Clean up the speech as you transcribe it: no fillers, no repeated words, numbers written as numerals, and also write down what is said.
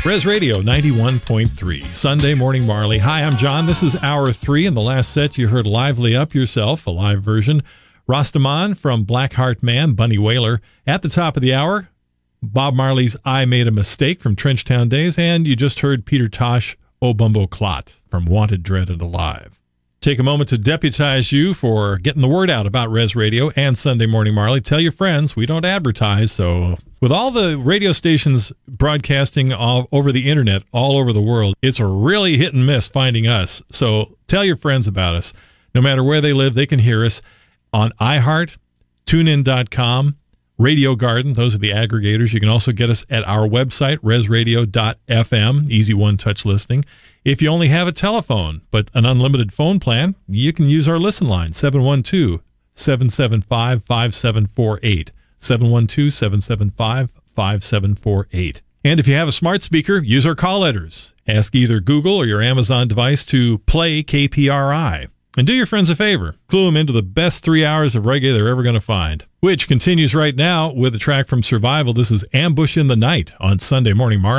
Res Radio 91.3, Sunday Morning Marley. Hi, I'm John. This is Hour 3. In the last set, you heard Lively Up Yourself, a live version. Rastaman from Blackheart Man, Bunny Wailer. At the top of the hour, Bob Marley's I Made a Mistake from Trenchtown Days. And you just heard Peter Tosh, O Bumbo Clot from Wanted, Dreaded, Alive. Take a moment to deputize you for getting the word out about Res Radio and Sunday Morning Marley. Tell your friends. We don't advertise, so with all the radio stations broadcasting all over the internet, all over the world, it's a really hit and miss finding us. So tell your friends about us. No matter where they live, they can hear us on iHeart, TuneIn.com, Radio Garden. Those are the aggregators. You can also get us at our website, resradio.fm, easy one-touch listening. If you only have a telephone, but an unlimited phone plan, you can use our listen line, 712-775-5748. 712-775-5748. And if you have a smart speaker, use our call letters. Ask either Google or your Amazon device to play KPRI. And do your friends a favor. Clue them into the best 3 hours of reggae they're ever going to find, which continues right now with a track from Survival. This is Ambush in the Night on Sunday Morning Marley.